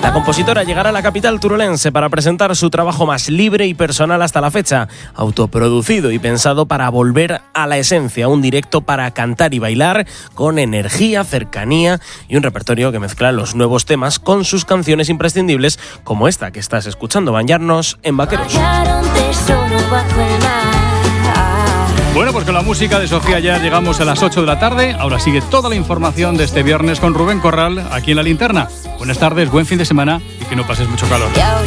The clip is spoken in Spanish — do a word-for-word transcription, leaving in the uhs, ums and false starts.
La compositora llegará a la capital turolense para presentar su trabajo más libre y personal hasta la fecha, autoproducido y pensado para volver a la esencia, un directo para cantar y bailar con energía, cercanía y un repertorio que mezcla los nuevos temas con sus canciones imprescindibles, como esta que estás escuchando, Bañarnos en Vaqueros. Bueno, pues con la música de Sofía ya llegamos a las ocho de la tarde. Ahora sigue toda la información de este viernes con Rubén Corral aquí en La Linterna. Buenas tardes, buen fin de semana y que no pases mucho calor.